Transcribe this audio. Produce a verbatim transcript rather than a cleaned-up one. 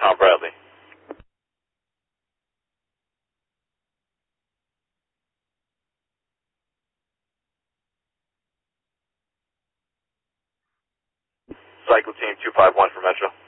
Tom Bradley. Cycle Team two five one for Metro.